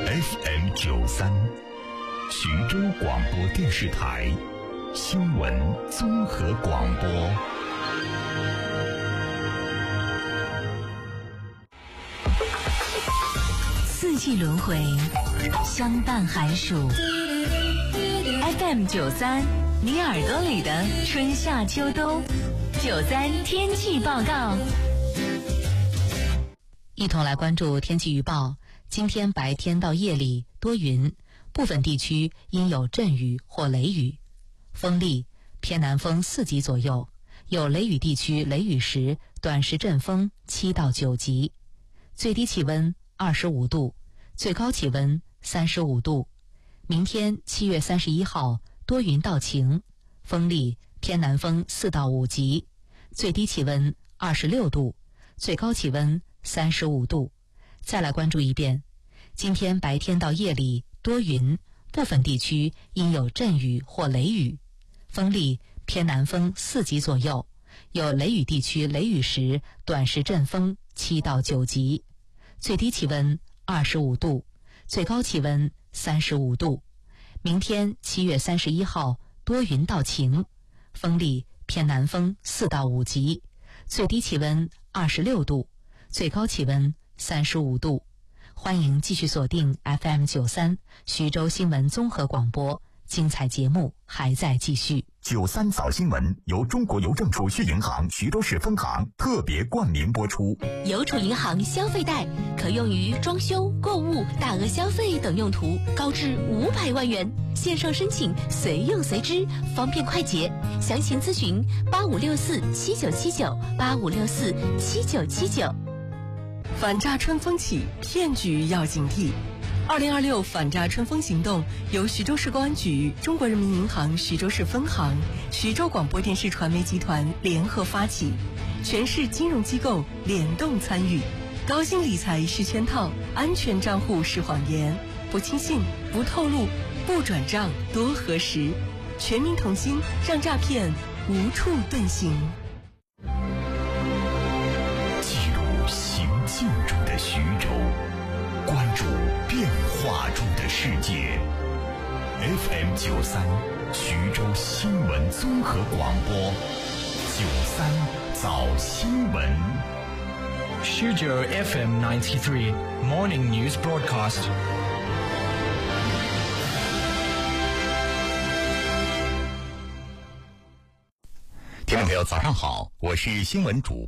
FM93，徐州广播电视台新闻综合广播。 四季轮回，相伴寒暑。FM93，你耳朵里的春夏秋冬。93天气报告，一同来关注天气预报。今天白天到夜里多云，部分地区应有阵雨或雷雨，风力偏南风4级左右，有雷雨地区雷雨时短时阵风7到9级，最低气温25度，最高气温35度。明天7月31号多云到晴，风力偏南风4到5级，最低气温26度，最高气温35度。再来关注一遍，今天白天到夜里多云，部分地区应有阵雨或雷雨，风力偏南风4级左右，有雷雨地区雷雨时短时阵风7到9级，最低气温25度，最高气温35度。明天7月31号多云到晴，风力偏南风4到5级，最低气温26度，最高气温35度。欢迎继续锁定 FM93 徐州新闻综合广播，精彩节目还在继续。 93早新闻由中国邮政储蓄银行徐州市分行特别冠名播出。 邮储银行消费贷可用于装修、购物、大额消费等用途，高至500万元，线上申请随用随支，方便快捷。详情咨询85647979 85647979。 反诈春风起，骗局要警惕。2026反诈春风行动由徐州市公安局、中国人民银行徐州市分行、徐州广播电视传媒集团联合发起，全市金融机构联动参与。高薪理财是圈套，安全账户是谎言，不轻信，不透露，不转账，多核实。全民同心，让诈骗无处遁形。 行中的徐州，关注变化中的世界。FM93 徐州新闻综合广播，93早新闻。 徐州 FM93 Morning News Broadcast。 听众朋友，早上好，我是新闻主